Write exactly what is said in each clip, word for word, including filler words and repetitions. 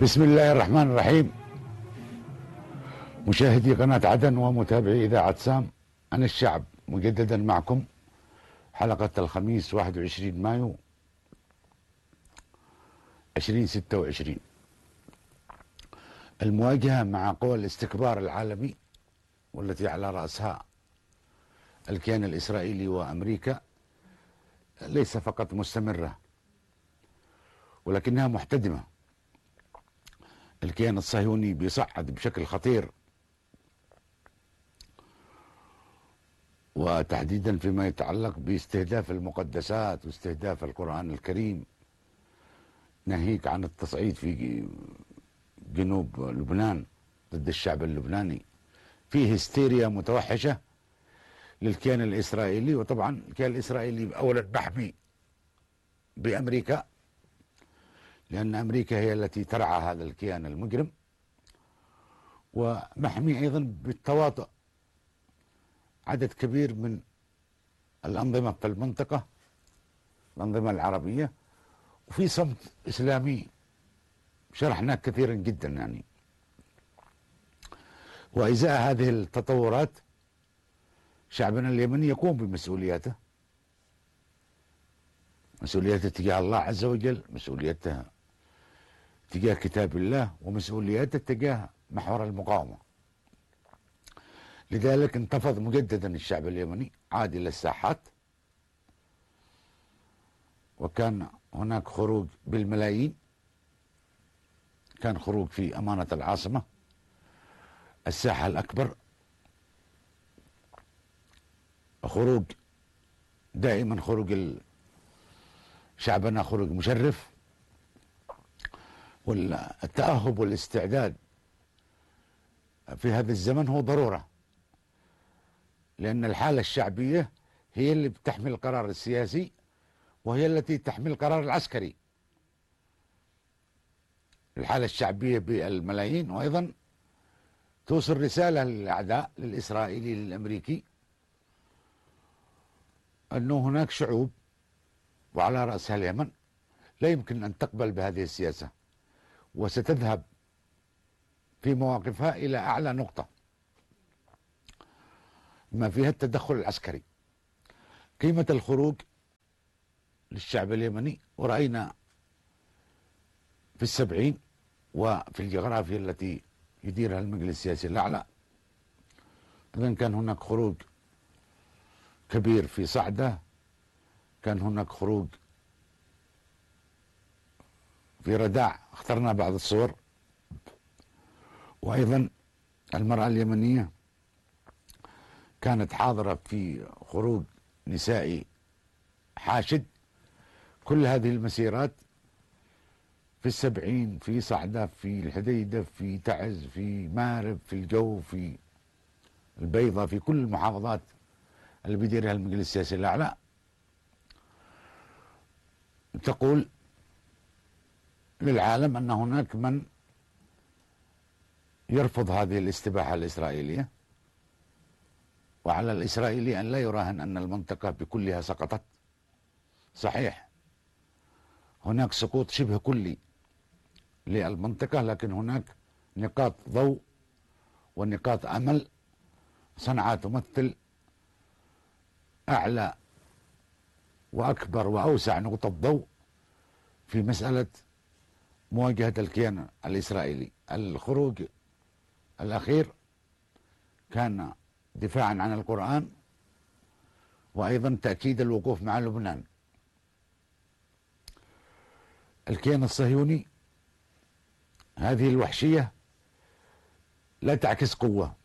بسم الله الرحمن الرحيم. مشاهدي قناة عدن ومتابعي إذاعة سام، أنا الشعب مجددا معكم حلقة الخميس واحد وعشرين مايو ألفين وستة وعشرين. المواجهة مع قوى الاستكبار العالمي والتي على رأسها الكيان الإسرائيلي وأمريكا ليس فقط مستمرة ولكنها محتدمة. الكيان الصهيوني بيصعد بشكل خطير، وتحديدا فيما يتعلق باستهداف المقدسات واستهداف القرآن الكريم، ناهيك عن التصعيد في جنوب لبنان ضد الشعب اللبناني. فيه هستيريا متوحشة للكيان الإسرائيلي، وطبعا الكيان الإسرائيلي أولا محمي بأمريكا، لأن أمريكا هي التي ترعى هذا الكيان المجرم، ومحمي أيضا بالتواطؤ عدد كبير من الأنظمة في المنطقة، الأنظمة العربية، وفي صمت إسلامي شرحناه كثيرا جدا يعني. وإزاء هذه التطورات شعبنا اليمني يقوم بمسؤولياته، مسؤوليته تجاه الله عز وجل، مسؤوليته تجاه كتاب الله، ومسؤوليته تجاه محور المقاومة. لذلك انتفض مجددا الشعب اليمني، عاد إلى الساحات، وكان هناك خروج بالملايين. كان خروج في أمانة العاصمة، الساحة الأكبر، خروج دائما خروج شعبنا خروج مشرف، والتأهب والاستعداد في هذا الزمن هو ضرورة، لأن الحالة الشعبية هي اللي بتحمل القرار السياسي، وهي التي تحمل القرار العسكري. الحالة الشعبية بالملايين، وأيضا توصل رسالة للأعداء، للإسرائيلي للأمريكي، أنه هناك شعوب وعلى رأسها اليمن لا يمكن أن تقبل بهذه السياسة، وستذهب في مواقفها إلى أعلى نقطة ما فيها التدخل العسكري. قيمة الخروج للشعب اليمني، ورأينا في السبعين وفي الجغرافيا التي يديرها المجلس السياسي الأعلى، إذن كان هناك خروج كبير في صعدة، كان هناك خروج في رداع، اخترنا بعض الصور. وأيضا المرأة اليمنية كانت حاضرة في خروج نسائي حاشد. كل هذه المسيرات في السبعين، في صعدة، في الحديدة، في تعز، في مارب، في الجو، في البيضة، في كل المحافظات اللي بيديرها المجلس السياسي الأعلى، تقول للعالم أن هناك من يرفض هذه الاستباحة الإسرائيلية، وعلى الإسرائيلي أن لا يراهن أن المنطقة بكلها سقطت. صحيح هناك سقوط شبه كلي للمنطقة، لكن هناك نقاط ضوء ونقاط أمل. صنعاء تمثل أعلى وأكبر وأوسع نقطة ضوء في مسألة مواجهة الكيان الإسرائيلي. الخروج الأخير كان دفاعا عن القرآن، وأيضا تأكيد الوقوف مع لبنان. الكيان الصهيوني هذه الوحشية لا تعكس قوة،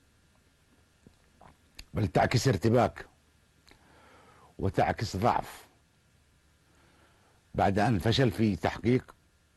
بل تعكس ارتباك وتعكس ضعف، بعد أن فشل في تحقيق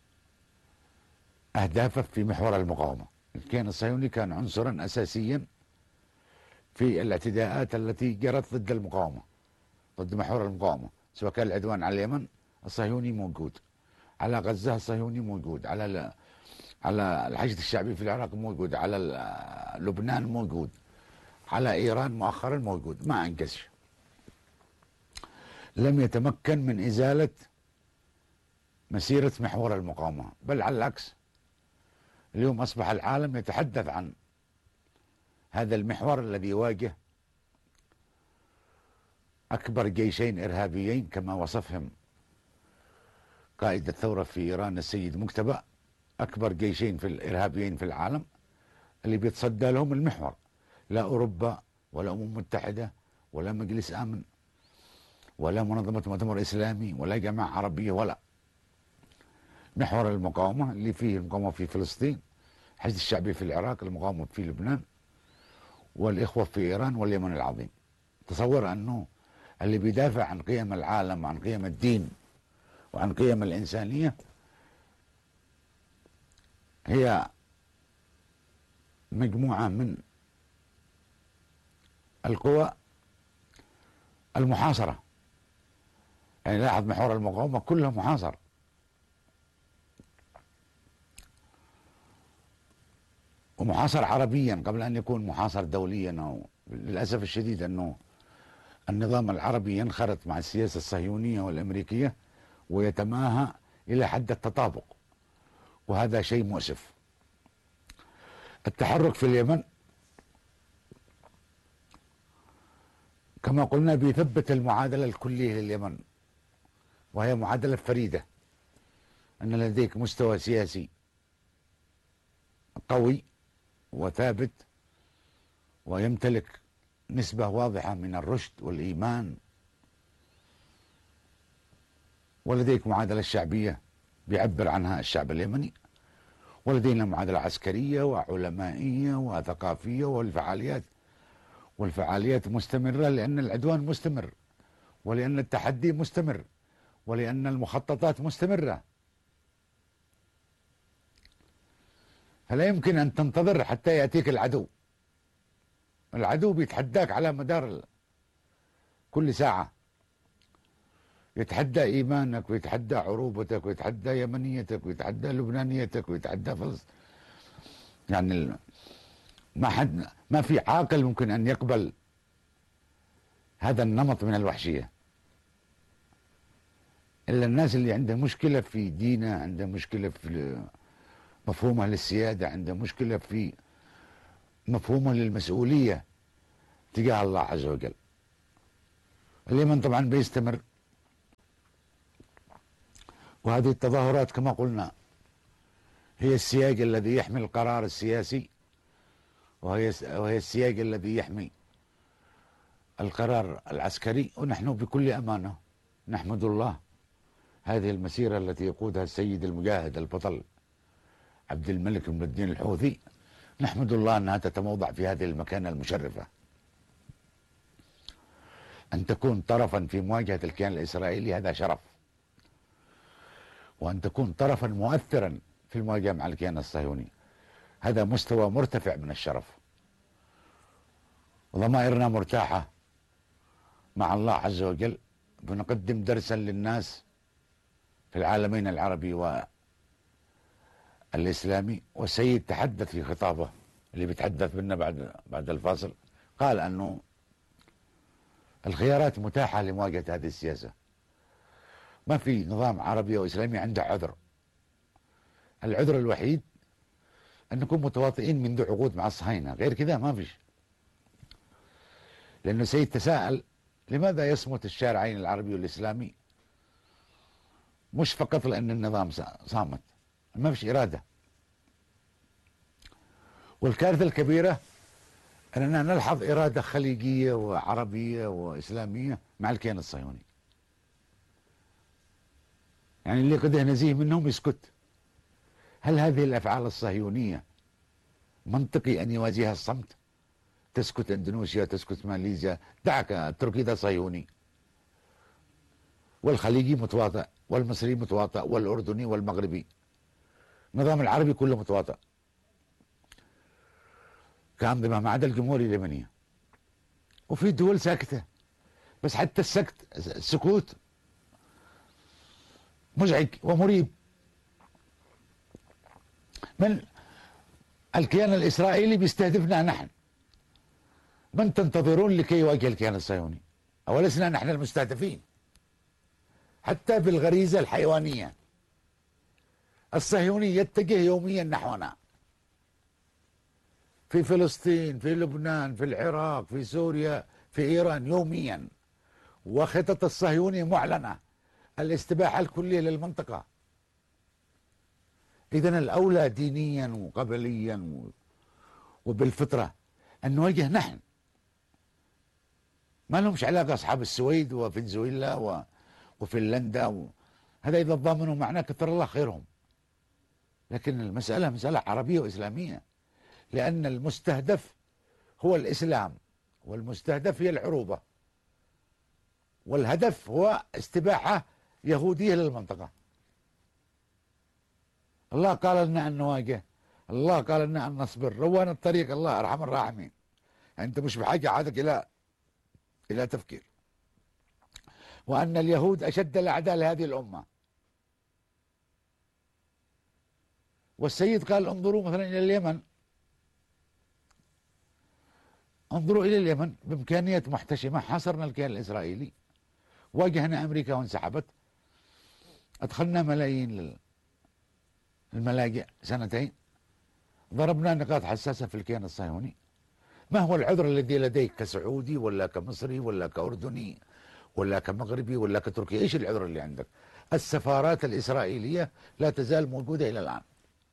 أهدافه في محور المقاومة. الكيان الصهيوني كان عنصرا أساسيا في الاعتداءات التي جرت ضد المقاومة، ضد محور المقاومة، سواء كان العدوان على اليمن الصهيوني موجود، على غزة الصهيوني موجود، على على الحشد الشعبي في العراق موجود، على لبنان موجود، على إيران مؤخرا موجود. ما أنجزش، لم يتمكن من إزالة مسيرة محور المقاومة، بل على العكس اليوم أصبح العالم يتحدث عن هذا المحور الذي يواجه أكبر جيشين إرهابيين كما وصفهم قائد الثورة في إيران السيد مجتبى، أكبر جيشين في الإرهابيين في العالم اللي بيتصدى لهم المحور، لا أوروبا ولا أمم متحدة ولا مجلس أمن ولا منظمة مؤتمر إسلامي ولا جماعة عربية، ولا محور المقاومة اللي فيه المقاومة في فلسطين، حشد الشعبي في العراق، المقاومة في لبنان، والإخوة في إيران واليمن العظيم. تصور أنه اللي بيدافع عن قيم العالم وعن قيم الدين وعن قيم الإنسانية هي مجموعة من القوى المحاصرة. يعني لاحظ محور المقاومة كله محاصر، ومحاصر عربيا قبل أن يكون محاصر دوليا. أو للأسف الشديد أنه النظام العربي ينخرط مع السياسة الصهيونية والأمريكية ويتماهى إلى حد التطابق، وهذا شيء مؤسف. التحرك في اليمن كما قلنا بيثبت المعادلة الكلية لليمن، وهي معادلة فريدة، أن لديك مستوى سياسي قوي وثابت ويمتلك نسبة واضحة من الرشد والإيمان، ولديك معادلة شعبية بيعبر عنها الشعب اليمني، ولدينا معادلة عسكرية وعلمائية وثقافية، والفعاليات والفعاليات مستمرة لأن العدوان مستمر، ولأن التحدي مستمر، ولأن المخططات مستمرة. فلا يمكن أن تنتظر حتى يأتيك العدو. العدو بيتحداك على مدار كل ساعة، يتحدى إيمانك ويتحدى عروبتك ويتحدى يمنيتك ويتحدى لبنانيتك ويتحدى فلسطين. يعني ما حد ما في عاقل ممكن أن يقبل هذا النمط من الوحشية إلا الناس اللي عندها مشكلة في دينه، عندها مشكلة في مفهومه للسيادة، عندها مشكلة في مفهومه للمسؤولية تجاه الله عز وجل. اليمن طبعا بيستمر، وهذه التظاهرات كما قلنا هي السياج الذي يحمي القرار السياسي، وهي وهي السياج الذي يحمي القرار العسكري. ونحن بكل أمانة نحمد الله هذه المسيرة التي يقودها السيد المجاهد البطل عبد الملك بن الدين الحوثي، نحمد الله أنها تتموضع في هذه المكانة المشرفة، أن تكون طرفا في مواجهة الكيان الإسرائيلي، هذا شرف، وأن تكون طرفا مؤثرا في المواجهة مع الكيان الصهيوني، هذا مستوى مرتفع من الشرف. وضمائرنا مرتاحة مع الله عز وجل، بنقدم درسا للناس في العالمين العربي والإسلامي. والسيد تحدث في خطابه اللي بيتحدث بنا بعد بعد الفاصل، قال أنه الخيارات متاحة لمواجهة هذه السياسة، ما في نظام عربي أو إسلامي عنده عذر. العذر الوحيد أن نكون متواطئين منذ عقود مع الصهاينة، غير كذا ما فيش. لأنه سيد تساءل لماذا يصمت الشارعين العربي والإسلامي؟ مش فقط لأن النظام صامت، ما فيش إرادة. والكارثة الكبيرة أننا نلحظ إرادة خليجية وعربية وإسلامية مع الكيان الصهيوني. يعني اللي قده نزيه منهم يسكت. هل هذه الأفعال الصهيونية منطقي أن يواجهها الصمت؟ تسكت اندونيسيا، تسكت ماليزيا، دعك التركي ده صهيوني، والخليجي متواطئ، والمصري متواطئ، والأردني والمغربي، النظام العربي كله متواطئ كأنظمة ما عدا الجمهورية اليمنية. وفي دول ساكتة، بس حتى السكت السكوت مزعج ومريب. من الكيان الإسرائيلي بيستهدفنا نحن، من تنتظرون لكي يواجه الكيان الصهيوني؟ أولسنا نحن المستهدفين حتى بالغريزة الحيوانية. الصهيوني يتجه يوميا نحونا في فلسطين، في لبنان، في العراق، في سوريا، في إيران يوميا. وخطط الصهيوني معلنة، الاستباحة الكلية للمنطقة. إذن الأولى دينيا وقبليا وبالفطرة أن نواجه نحن. ما لهمش علاقة أصحاب السويد وفنزويلا و... وفنلندا و... هذا إذا ضامنوا معنا كثر الله خيرهم. لكن المسألة مسألة عربية وإسلامية، لأن المستهدف هو الإسلام، والمستهدف هي العروبة، والهدف هو استباحة يهودية للمنطقة. الله قال لنا أن نواجه، الله قال لنا أن نصبر، روان الطريق الله أرحم الراحمين. أنت مش بحاجة عادك إلى إلى تفكير. وأن اليهود أشد الأعداء لهذه الأمة. والسيد قال انظروا مثلا إلى اليمن، انظروا إلى اليمن بإمكانية محتشمة حاصرنا الكيان الإسرائيلي، واجهنا أمريكا وانسحبت، أدخلنا ملايين للملاجئ سنتين، ضربنا نقاط حساسة في الكيان الصهيوني. ما هو العذر الذي لديك كسعودي ولا كمصري ولا كأردني ولا كمغربي ولا كتركي؟ إيش العذر اللي عندك؟ السفارات الإسرائيلية لا تزال موجودة إلى الآن.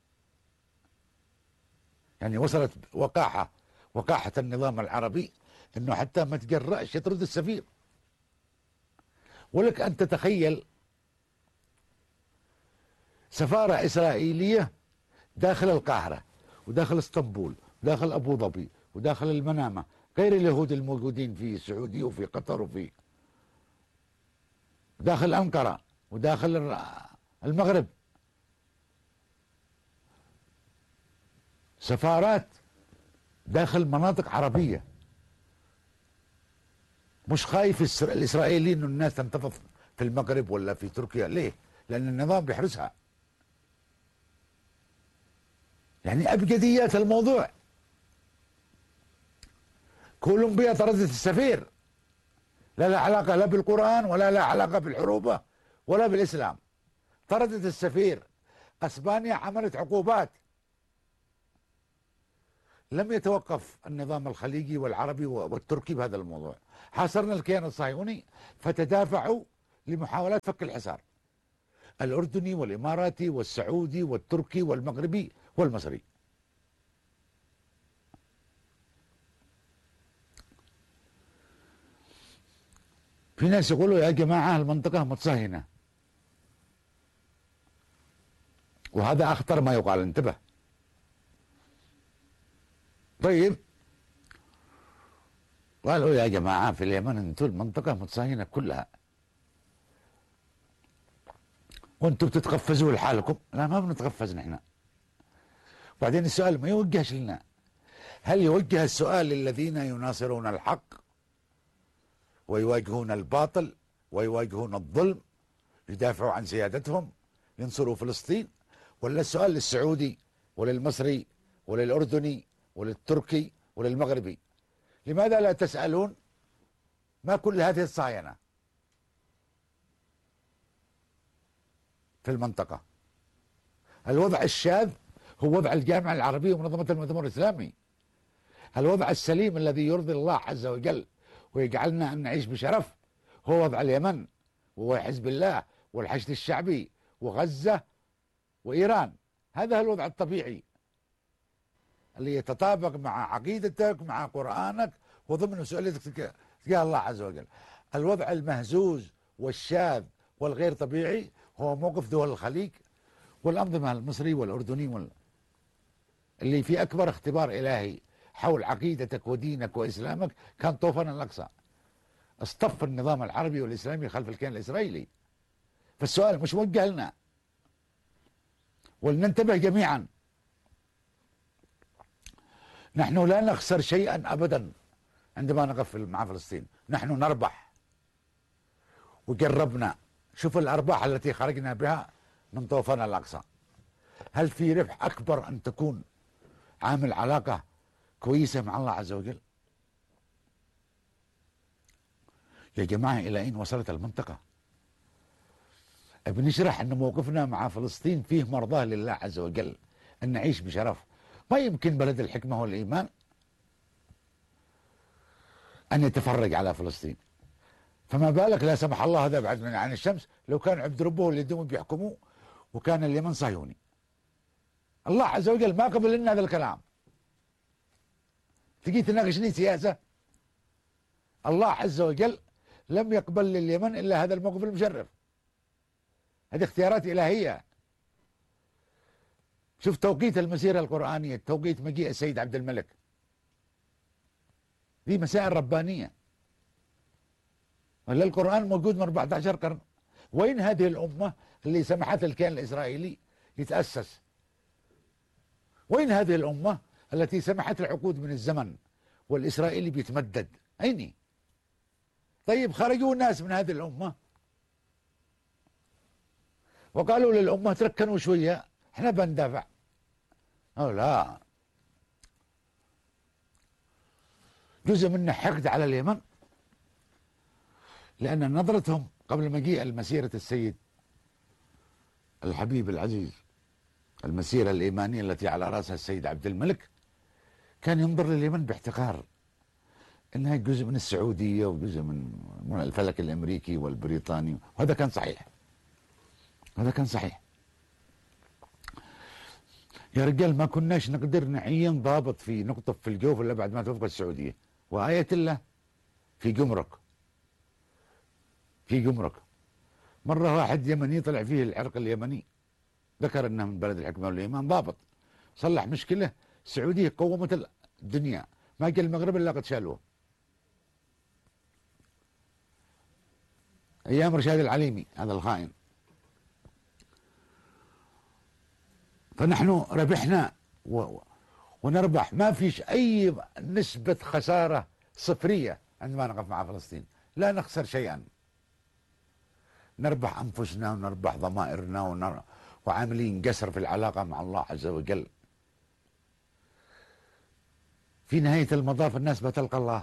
يعني وصلت وقاحة وقاحة النظام العربي أنه حتى ما تجرأش يطرد السفير. ولك أن تتخيل سفارة إسرائيلية داخل القاهرة وداخل اسطنبول وداخل أبو ظبي وداخل المنامة، غير اليهود الموجودين في السعودية وفي قطر وفي داخل أنقرة وداخل المغرب. سفارات داخل مناطق عربية. مش خايف الإسرائيليين إنه الناس تنتفض في المغرب ولا في تركيا؟ ليه؟ لأن النظام بيحرسها. يعني أبجديات الموضوع. كولومبيا طردت السفير، لا لا علاقة لا بالقرآن ولا لا علاقة بالحروبة ولا بالإسلام، طردت السفير. أسبانيا عملت عقوبات. لم يتوقف النظام الخليجي والعربي والتركي بهذا الموضوع. حاصرنا الكيان الصهيوني فتدافعوا لمحاولات فك الحصار، الأردني والإماراتي والسعودي والتركي والمغربي والمصري. في ناس يقولوا يا جماعة المنطقة متصهنة، وهذا أخطر ما يقال، انتبه. طيب قالوا يا جماعة في اليمن انتوا المنطقة متصهنة كلها وانتوا بتتقفزوا لحالكم. لا، ما بنتقفز نحن. وبعدين السؤال ما يوجهش لنا، هل يوجه السؤال للذين يناصرون الحق ويواجهون الباطل ويواجهون الظلم، يدافعوا عن سيادتهم، ينصروا فلسطين؟ ولا السؤال للسعودي وللمصري وللأردني وللتركي وللمغربي؟ لماذا لا تسألون ما كل هذه الصهاينة في المنطقة؟ الوضع الشاذ هو وضع الجامعة العربية ومنظمة المؤتمر الإسلامي. الوضع السليم الذي يرضي الله عز وجل ويجعلنا أن نعيش بشرف هو وضع اليمن وحزب الله والحشد الشعبي وغزة وإيران. هذا هو الوضع الطبيعي اللي يتطابق مع عقيدتك مع قرآنك وضمن مسؤوليتك تجاه الله عز وجل. الوضع المهزوز والشاذ والغير طبيعي هو موقف دول الخليج والأنظمة المصري والأردني وال... اللي في أكبر اختبار إلهي حول عقيدتك ودينك وإسلامك كان طوفان الأقصى. اصطف النظام العربي والإسلامي خلف الكيان الإسرائيلي. فالسؤال مش موجه لنا، ولننتبه جميعا. نحن لا نخسر شيئا أبدا عندما نقف مع فلسطين، نحن نربح. وجربنا، شوف الأرباح التي خرجنا بها من طوفان الأقصى. هل في ربح أكبر أن تكون عامل علاقة كويسة مع الله عز وجل؟ يا جماعة إلى أين وصلت المنطقة؟ بنشرح أن موقفنا مع فلسطين فيه مرضاة لله عز وجل، أن نعيش بشرف. ما يمكن بلد الحكمة والإيمان أن يتفرج على فلسطين، فما بالك لا سمح الله هذا بعد من عن الشمس لو كان عبد ربه اللي يدوم بيحكموه وكان اليمن صهيوني. الله عز وجل ما قبل لنا هذا الكلام، تجي تناقشني سياسة؟ الله عز وجل لم يقبل لليمن إلا هذا الموقف المشرف، هذه اختيارات إلهية. شوف توقيت المسيرة القرآنية، توقيت مجيء السيد عبد الملك، دي مسائل ربانية. ولا القرآن موجود من أربعة عشر قرن. وين هذه الأمة اللي سمحت الكيان الإسرائيلي يتأسس؟ وين هذه الأمة التي سمحت العقود من الزمن والإسرائيلي بيتمدد؟ أين؟ طيب خرجوا الناس من هذه الأمة وقالوا للأمة تركنوا شوية احنا بندافع. أو لا، جزء منه حقد على اليمن، لأن نظرتهم قبل مجيء المسيرة السيد الحبيب العزيز، المسيرة الإيمانية التي على رأسها السيد عبد الملك، كان ينظر لليمن باحتقار، إنها جزء من السعودية وجزء من الفلك الأمريكي والبريطاني، وهذا كان صحيح، هذا كان صحيح. يا رجال ما كناش نقدر نعين ضابط في نقطة في الجوف إلا بعد ما توافق السعودية، وآية الله في جمرك، في جمرك مرة واحد يمني طلع فيه العرق اليمني، ذكر انه من بلد الحكمة والإيمان، ضابط صلح مشكلة، السعودية قومت الدنيا، ما جاء المغرب الا قد شالوه. ايام رشاد العليمي هذا الخائن. فنحن ربحنا و... ونربح، ما فيش اي نسبة خسارة صفرية عندما نقف مع فلسطين، لا نخسر شيئا، نربح أنفسنا ونربح ضمائرنا ونر... وعاملين قسر في العلاقة مع الله عز وجل. في نهاية المطاف الناس بتلقى الله،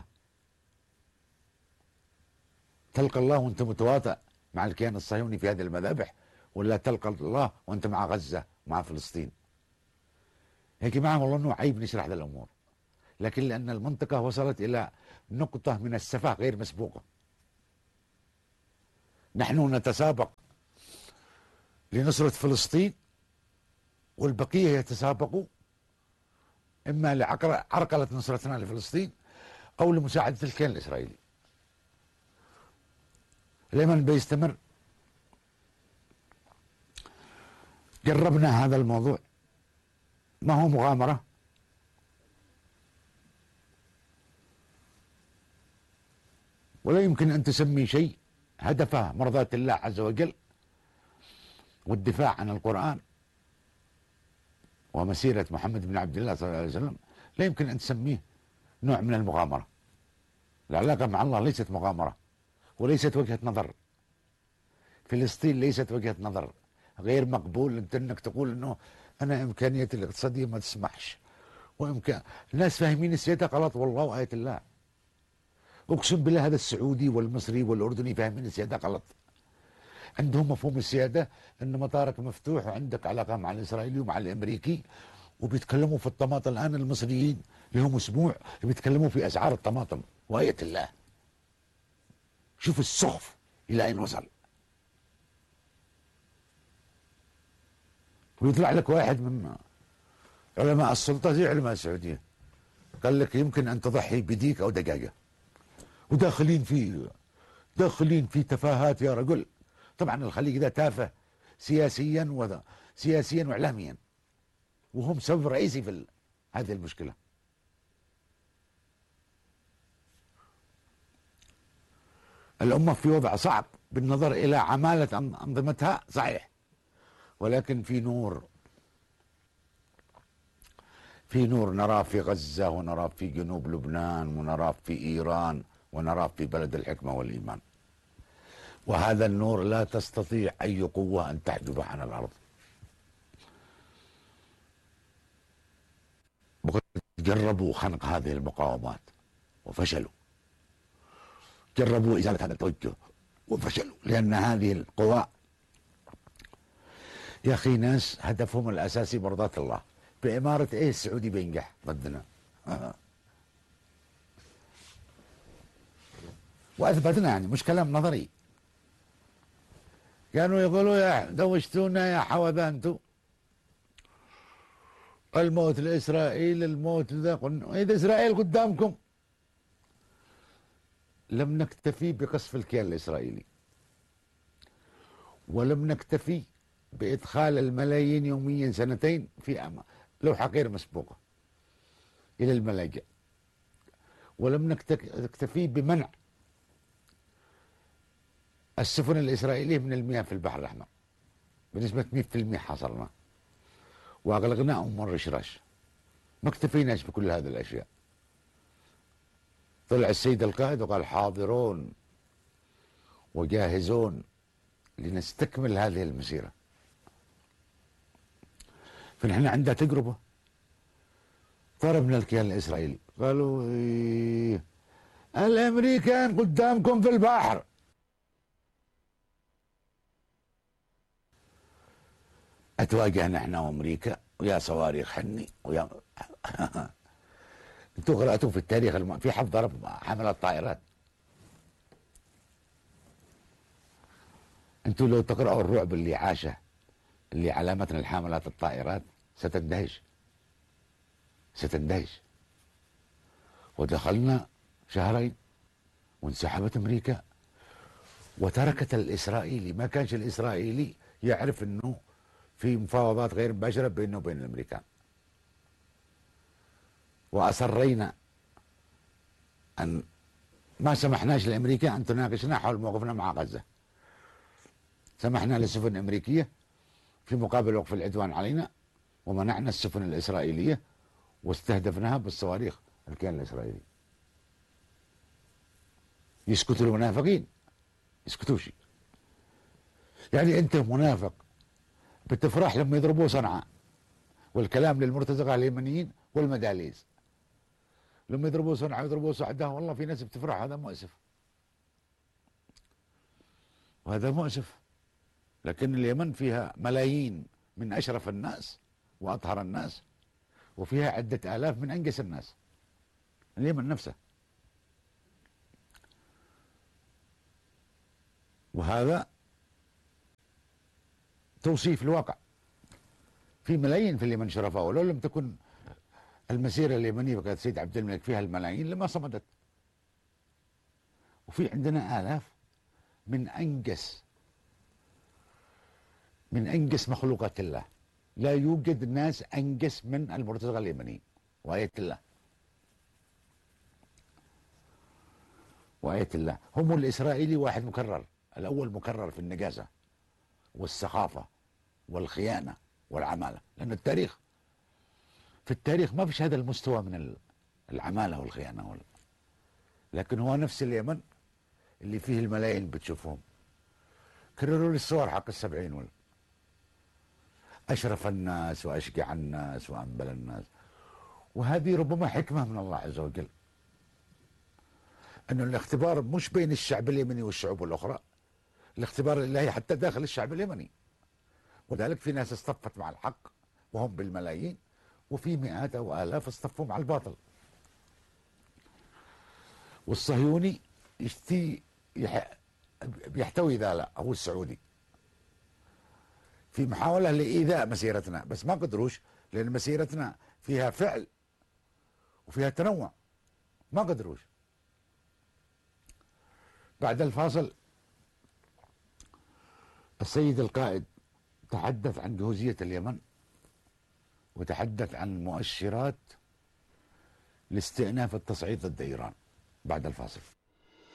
تلقى الله وانت متواطئ مع الكيان الصهيوني في هذه المذابح، ولا تلقى الله وانت مع غزة مع فلسطين. يا جماعة والله انه عيب نشرح هذه الأمور، لكن لأن المنطقة وصلت إلى نقطة من السفاه غير مسبوقة. نحن نتسابق لنصرة فلسطين والبقية يتسابقوا إما لعرقلة نصرتنا لفلسطين أو لمساعدة الكيان الإسرائيلي. اليمن بيستمر. جربنا هذا الموضوع، ما هو مغامرة، ولا يمكن أن تسمي شيء هدفه مرضاة الله عز وجل والدفاع عن القرآن ومسيرة محمد بن عبد الله صلى الله عليه وسلم، لا يمكن أن تسميه نوع من المغامرة. العلاقة مع الله ليست مغامرة وليست وجهة نظر. فلسطين ليست وجهة نظر، غير مقبول انت انك تقول انه انا امكانيتي الاقتصادية ما تسمحش، وامكان الناس فاهمين السيادة غلط والله وآية الله. اقسم بالله هذا السعودي والمصري والاردني فاهمين السيادة غلط. عندهم مفهوم السيادة ان مطارك مفتوح وعندك علاقة مع الاسرائيلي ومع الامريكي، وبيتكلموا في الطماطم. الان المصريين لهم اسبوع بيتكلموا في اسعار الطماطم وآية الله. شوف السخف الى اين وصل. ويطلع لك واحد من علماء السلطة زي علماء السعودية قال لك يمكن ان تضحي بديك او دجاجة، وداخلين في داخلين في تفاهات يا رجل. طبعا الخليج ده تافه سياسيا وذا سياسيا واعلاميا، وهم سبب رئيسي في ال... هذه المشكلة. الأمة في وضع صعب بالنظر إلى عمالة أنظمتها صحيح، ولكن في نور، في نور نراه في غزة، ونراه في جنوب لبنان، ونراه في إيران، ونراه في بلد الحكمة والإيمان. وهذا النور لا تستطيع أي قوة أن تحجبه عن الأرض. وقد جربوا خنق هذه المقاومات وفشلوا، جربوا إزالة هذا التوجه وفشلوا، لأن هذه القوى يا أخي ناس هدفهم الأساسي مرضاة الله. بإمارة إيه السعودي بينجح ضدنا. وأثبتنا، يعني مش كلام نظري. كانوا يقولوا يا دوشتونا يا حوذا الموت لإسرائيل، الموت لذا. قلنا إذا إسرائيل قدامكم. لم نكتفي بقصف الكيان الإسرائيلي، ولم نكتفي بإدخال الملايين يوميا سنتين في أما لوحة غير مسبوقة إلى الملاجئ، ولم نكتفي بمنع السفن الإسرائيلية من المياه في البحر الأحمر بنسبة مئة بالمئة. حصرنا وأغلقناهم من رشراش. ما اكتفيناش بكل هذه الأشياء. طلع السيد القائد وقال حاضرون وجاهزون لنستكمل هذه المسيرة. فنحن عندنا تجربة. ضربنا الكيان الإسرائيلي، قالوا إيه الأمريكان قدامكم في البحر. اتواجهنا احنا وامريكا ويا صواريخ حني ويا انتوا قرأتوا في التاريخ الم... في حد ضرب حملات طائرات. انتوا لو تقرأوا الرعب اللي عاشه اللي علامتنا الحاملات الطائرات ستندهش ستندهش. ودخلنا شهرين وانسحبت امريكا وتركت الاسرائيلي. ما كانش الاسرائيلي يعرف انه في مفاوضات غير مباشرة بينه وبين الامريكان. واصرينا ان ما سمحناش لامريكا ان تناقشنا حول موقفنا مع غزة. سمحنا للسفن الامريكية في مقابل وقف العدوان علينا، ومنعنا السفن الاسرائيلية واستهدفناها بالصواريخ الكيان الاسرائيلي. يسكتوا المنافقين؟ يسكتوش. يعني انت منافق بتفرح لما يضربوا صنعاء، والكلام للمرتزقة اليمنيين والمداليز. لما يضربوا صنعاء يضربوا صعدة، والله في ناس بتفرح. هذا مؤسف، وهذا مؤسف. لكن اليمن فيها ملايين من أشرف الناس وأطهر الناس، وفيها عدة آلاف من أنجس الناس. اليمن نفسه. وهذا توصيف الواقع. في ملايين في اليمن شرفاء، ولو لم تكن المسيرة اليمنية بقيت سيد عبد الملك فيها الملايين لما صمدت. وفي عندنا آلاف من أنجس من أنجس مخلوقات الله. لا يوجد ناس أنجس من المرتزقة اليمنيين، وآية الله وآية الله. هم الإسرائيلي واحد مكرر، الأول مكرر في النجاسة والسخافة والخيانة والعمالة. لأن التاريخ في التاريخ ما فيش هذا المستوى من العمالة والخيانة وال... لكن هو نفس اليمن اللي فيه الملايين بتشوفهم. كرروا لي الصور حق السبعين وال... أشرف الناس وأشجع الناس وأنبل الناس. وهذه ربما حكمة من الله عز وجل، أنه الاختبار مش بين الشعب اليمني والشعوب الأخرى، الاختبار الإلهي حتى داخل الشعب اليمني. وذلك في ناس اصطفت مع الحق وهم بالملايين، وفي مئات أو آلاف اصطفوا مع الباطل. والصهيوني يشتي يح... بيحتوي ذا لا هو السعودي في محاولة لإيذاء مسيرتنا، بس ما قدروش، لأن مسيرتنا فيها فعل وفيها تنوع. ما قدروش. بعد الفاصل السيد القائد تحدث عن جهوزية اليمن، وتحدث عن مؤشرات لاستئناف التصعيد ضد إيران. بعد الفاصل.